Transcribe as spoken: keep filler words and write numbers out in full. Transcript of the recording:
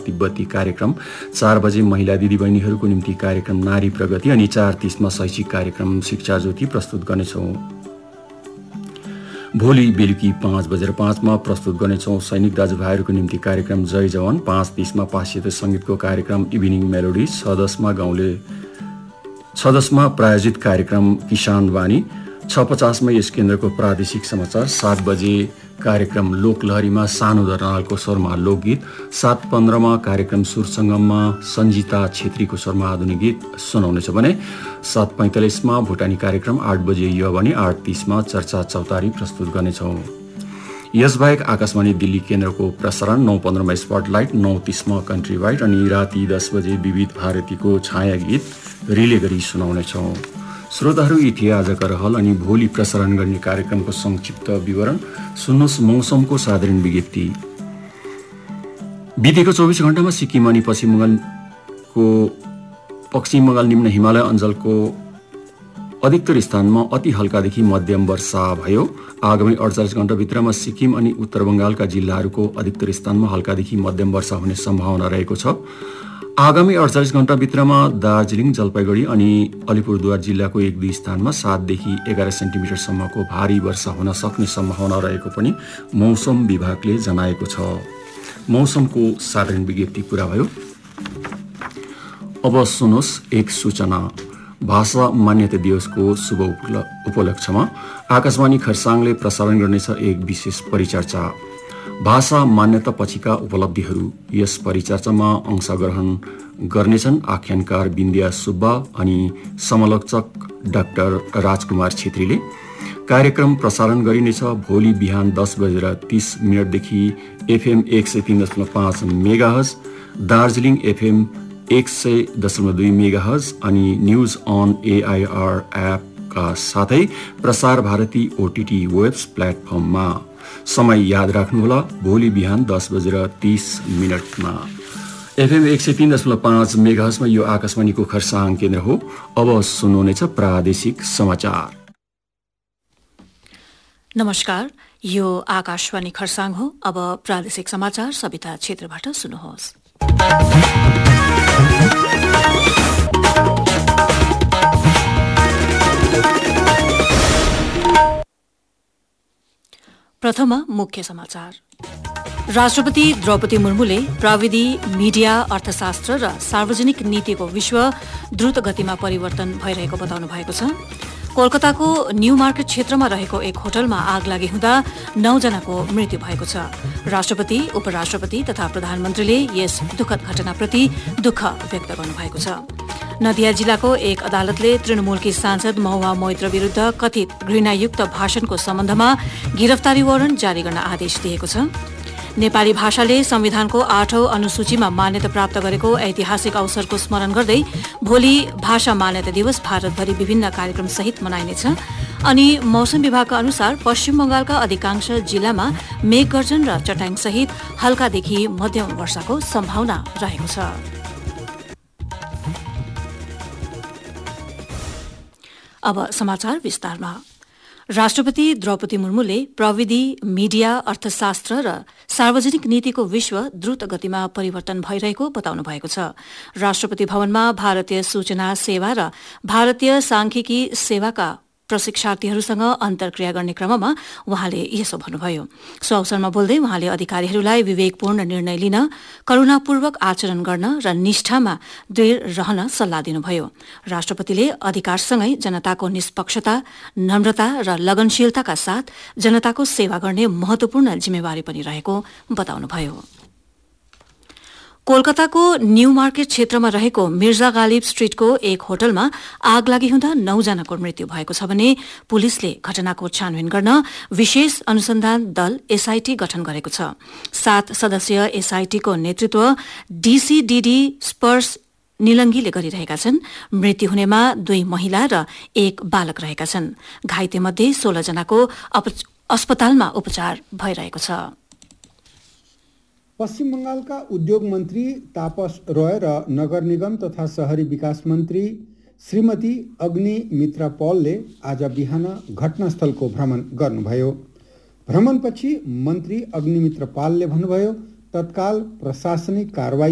तिब्बती कार्यक्रम, चार बजे महिला दिदीबहिनीहरूको निम्ति कार्यक्रम नारी प्रगति अनि चार तीसमा शैक्षिक कार्यक्रम शिक्षा ज्योति प्रस्तुत गर्नेछौँ। भोलि बेलुकी पाँच बजेर पाँचमा प्रस्तुत गर्नेछौँ सैनिक दाजुभाइहरूको निम्ति कार्यक्रम जय जवान, पाँच तीसमा पाश्चात्य सङ्गीतको कार्यक्रम इभिनिङ मेलोडी, छ दसमा गाउँले छ दसमा प्रायोजित कार्यक्रम किसान वाणी, छ पचासमा यस केन्द्रको प्रादेशिक समाचार, सात बजे कार्यक्रम लोकलहरीमा सानो दर्नालको स्वरमा लोकगीत, सात पन्ध्रमा कार्यक्रम सुरसङ्गममा सञ्जिता छेत्रीको स्वरमा आधुनिक गीत सुनाउनेछ भने सात पैँतालिसमा भुटानी कार्यक्रम, आठ बजे युवावाणी, आठ तीसमा चर्चा चौतारी प्रस्तुत गर्नेछौँ। यसबाहेक आकाशवाणी दिल्ली केन्द्रको प्रसारण नौ पन्ध्रमा स्पटलाइट, नौ तीसमा कन्ट्री वाइड अनि राति दस बजे विविध भारतीको छाया गीत रिले गरी सुनाउनेछौँ। श्रोताहरू, यी थिए आजका रहल अनि भोलि प्रसारण गर्ने कार्यक्रमको संक्षिप्त विवरण। सुन्नुहोस् मौसमको साधारण विज्ञप्ति। बितेको चौबिस घण्टामा सिक्किम अनि पश्चिम बङ्गालको पश्चिम बङ्गाल निम्न हिमालय अञ्चलको अधिकतर स्थानमा अति हल्कादेखि मध्यम वर्षा भयो। आगामी अडचालिस घण्टाभित्रमा सिक्किम अनि उत्तर बङ्गालका जिल्लाहरूको अधिकतर स्थानमा हल्कादेखि मध्यम वर्षा हुने सम्भावना रहेको छ। आगामी अडचालिस घण्टाभित्रमा दार्जिलिङ, जलपाइगुडी अनि अलिपुरद्वार जिल्लाको एक दुई स्थानमा सातदेखि एघार सेन्टिमिटरसम्मको भारी वर्षा हुन सक्ने सम्भावना रहेको पनि मौसम विभागले जनाएको छ। मौसमको साधारण विज्ञप्ति पूरा भयो। अब सुन्नुहोस् एक सूचना। भाषा मान्यता दिवसको शुभ उपलक्ष्यमा आकाशवाणी खरसाङले प्रसारण गर्नेछ एक विशेष परिचर्चा, भाषा मान्यता पछिका उपलब्धिहरू। यस परिचर्चामा अंशग्रहण गर्नेछन् आख्यानकार बिन्द्या सुब्बा अनि समालोचक डाक्टर राजकुमार छेत्रीले। कार्यक्रम प्रसारण गरिनेछ भोलि बिहान दस बजेर तीस मिनटदेखि एफएम एक सय तीन दशमलव पाँच मेगाहज, दार्जिलिङ एफएम एक सय दशमलव दुई मेगाहज अनि न्युज अन एआइआर एपका साथै प्रसार भारती ओटिटी वेब्स प्लेटफर्ममा। समय याद राख्नुहोला, भोलि बिहान दस बजेर तीस मिनटमा। एफएम एक सय तीन दशमलव पाँच मेगाहजमा यो आकाशवाणीको खरसाङ केन्द्र हो। अब सुन्नुहुनेछ प्रादेशिक समाचार। नमस्कार, यो आकाशवाणी खरसाङ हो। अब प्रादेशिक समाचार सविता क्षेत्रबाट सुन्नुहोस्। प्रथम मुख्य समाचार। राष्ट्रपति द्रौपदी मुर्मुले प्रविधि, मीडिया, अर्थशास्त्र र सार्वजनिक नीतिको विश्व द्रुत गतिमा परिवर्तन भइरहेको बताउनु भएको छ। कोलकाताको न्यू मार्केट क्षेत्रमा रहेको एक होटलमा आग लागि हुँदा नौजनाको मृत्यु भएको छ। राष्ट्रपति, उपराष्ट्रपति तथा प्रधानमन्त्रीले यस दुःखद घटनाप्रति दुःख व्यक्त गर्नुभएको छ। नदिया जिल्लाको एक अदालतले तृणमूलकी सांसद महुआ मोइत्र विरूद्ध कथित घृणायुक्त भाषणको सम्बन्धमा गिरफ्तारी वारन्ट जारी गर्न आदेश दिएको छ। नेपाली भाषाले संविधानको आठौं अनुसूचीमा मान्यता प्राप्त गरेको ऐतिहासिक अवसरको स्मरण गर्दै भोलि भाषा मान्यता दिवस भारतभरि विभिन्न कार्यक्रम सहित मनाइनेछ। अनि मौसम विभागका अनुसार पश्चिम बंगालका अधिकांश जिल्लामा मेघगर्जन र चट्याङ सहित हल्कादेखि मध्यम वर्षाको सम्भावना रहेको छ। अब समाचार विस्तारमा। राष्ट्रपति द्रौपदी मुर्मुले प्रविधि, मीडिया, अर्थशास्त्र र सार्वजनिक नीतिको विश्व द्रुत गतिमा परिवर्तन भइरहेको बताउनु भएको छ। राष्ट्रपति भवनमा भारतीय सूचना सेवा र भारतीय सांख्यिकी सेवाका प्रशिक्षार्थीहरूसँग अन्तर्क्रिया गर्ने क्रममा उहाँले यसो भन्नुभयो। सो अवसरमा बोल्दै उहाँले अधिकारीहरूलाई विवेकपूर्ण निर्णय लिन, करुणापूर्वक आचरण गर्न र निष्ठामा दृढ रहन सल्लाह दिनुभयो। राष्ट्रपतिले अधिकारसँगै जनताको निष्पक्षता, नम्रता र लगनशीलताका साथ जनताको सेवा गर्ने महत्वपूर्ण जिम्मेवारी पनि रहेको बताउनुभयो। कोलकाताको न्यू मार्केट क्षेत्रमा रहेको मिर्जा गालिब स्ट्रीटको एक होटलमा आग लागि हुँदा नौजनाको मृत्यु भएको छ भने पुलिसले घटनाको छानबिन गर्न विशेष अनुसन्धान दल एसआईटी गठन गरेको छ। सात सदस्यीय एसआईटीको नेतृत्व डीसीडीडी स्पर्श निलङ्गीले गरिरहेका छन्। मृत्यु हुनेमा दुई महिला र एक बालक रहेका छन्। घाइतेमध्ये सोह्र जनाको अस्पतालमा उपचार भइरहेको छ। पश्चिम बंगालका उद्योग मन्त्री तापस रोय र नगर निगम तथा शहरी विकास मन्त्री श्रीमती अग्नि मित्रा पौलले आज बिहान घटनास्थलको भ्रमण गर्नुभयो। भ्रमणपछि मन्त्री अग्निमित्र पालले भन्नुभयो, तत्काल प्रशासनिक कारवाही